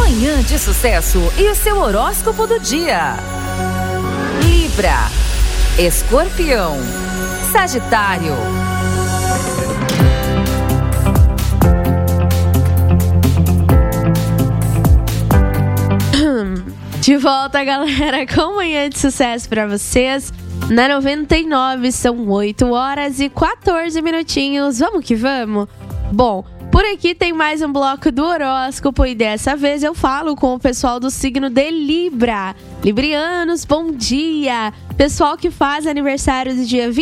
Manhã de Sucesso e o seu horóscopo do dia. Libra, Escorpião, Sagitário. De volta, galera, com Manhã de Sucesso pra vocês. Na 99, são 8 horas e 14 minutinhos. Vamos que vamos? Bom, por aqui tem mais um bloco do horóscopo e dessa vez eu falo com o pessoal do signo de Libra. Librianos, bom dia! Pessoal que faz aniversário do dia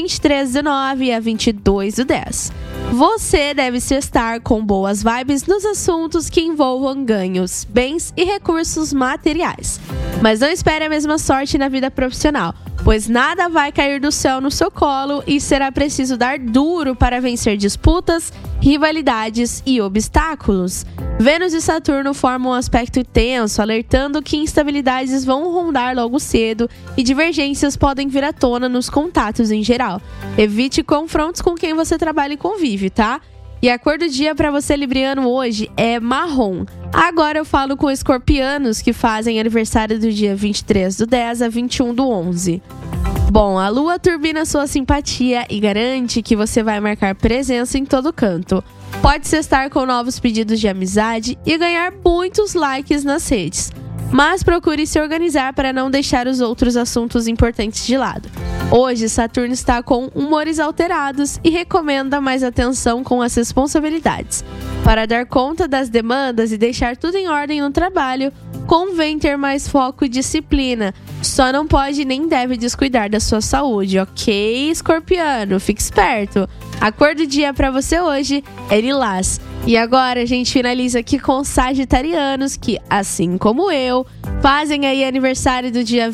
23/9 a 22/10. Você deve se estar com boas vibes nos assuntos que envolvam ganhos, bens e recursos materiais. Mas não espere a mesma sorte na vida profissional, pois nada vai cair do céu no seu colo e será preciso dar duro para vencer disputas, rivalidades e obstáculos. Vênus e Saturno formam um aspecto tenso, alertando que instabilidades vão rondar logo cedo e divergências podem vir à tona nos contatos em geral. Evite confrontos com quem você trabalha e convive, tá? E a cor do dia para você, libriano, hoje é marrom. Agora eu falo com escorpianos que fazem aniversário do dia 23/10 a 21/11. Bom, a lua turbina sua simpatia e garante que você vai marcar presença em todo canto. Pode-se estar com novos pedidos de amizade e ganhar muitos likes nas redes. Mas procure se organizar para não deixar os outros assuntos importantes de lado. Hoje, Saturno está com humores alterados e recomenda mais atenção com as responsabilidades. Para dar conta das demandas e deixar tudo em ordem no trabalho, convém ter mais foco e disciplina. Só não pode nem deve descuidar da sua saúde, ok, escorpiano? Fique esperto! A cor do dia para você hoje é lilás. E agora a gente finaliza aqui com sagitarianos que, assim como eu, fazem aí aniversário do dia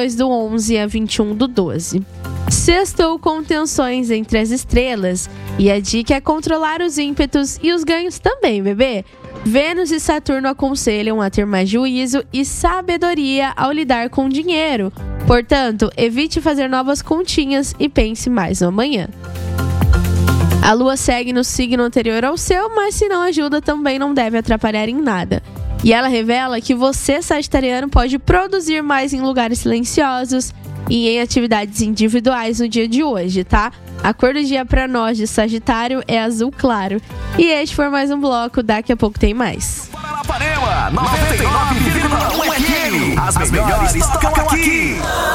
22/11 a 21/12. Sextou com tensões entre as estrelas e a dica é controlar os ímpetos e os ganhos também, bebê. Vênus e Saturno aconselham a ter mais juízo e sabedoria ao lidar com dinheiro. Portanto, evite fazer novas continhas e pense mais no amanhã. A lua segue no signo anterior ao seu, mas se não ajuda também não deve atrapalhar em nada. E ela revela que você, sagitariano, pode produzir mais em lugares silenciosos e em atividades individuais no dia de hoje, tá? A cor do dia para nós de Sagitário é azul claro. E este foi mais um bloco, daqui a pouco tem mais. Paraná, 99,1 FM. As melhores tocam aqui.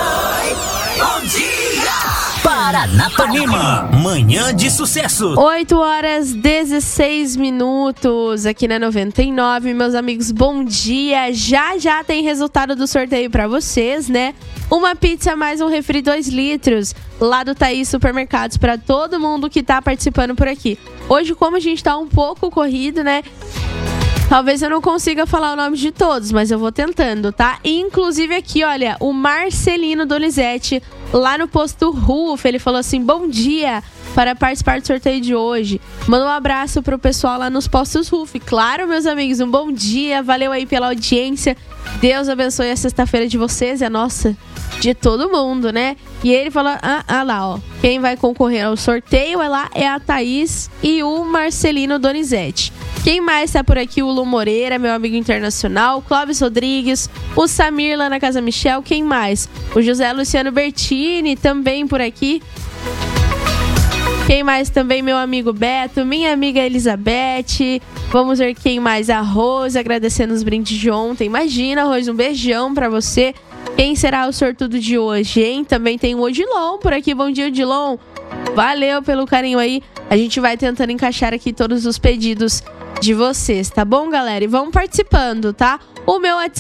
Bom dia! Paranapanema, Manhã de Sucesso. 8 horas 16 minutos aqui na 99, meus amigos, bom dia. Já tem resultado do sorteio pra vocês, né? Uma pizza mais um refri 2 litros lá do Thaís Supermercados pra todo mundo que tá participando por aqui. Hoje, como a gente tá um pouco corrido, né? Talvez eu não consiga falar o nome de todos, mas eu vou tentando, tá? E, inclusive aqui, olha, o Marcelino Donizete, lá no posto Ruf, ele falou assim, bom dia, para participar do sorteio de hoje. Manda um abraço pro pessoal lá nos postos Ruf. Claro, meus amigos, um bom dia, valeu aí pela audiência. Deus abençoe a sexta-feira de vocês e a nossa, de todo mundo, né? E ele falou, lá, ó, quem vai concorrer ao sorteio é a Thaís e o Marcelino Donizete. Quem mais tá por aqui? O Lu Moreira, meu amigo internacional, Clóvis Rodrigues, o Samir lá na Casa Michel, quem mais? O José Luciano Bertini, também por aqui. Quem mais também? Meu amigo Beto, minha amiga Elizabeth. Vamos ver quem mais? A Rose, agradecendo os brindes de ontem. Imagina, Rose, um beijão pra você. Quem será o sortudo de hoje, hein? Também tem o Odilon por aqui. Bom dia, Odilon. Valeu pelo carinho aí. A gente vai tentando encaixar aqui todos os pedidos de vocês, tá bom, galera? E vamos participando, tá? O meu WhatsApp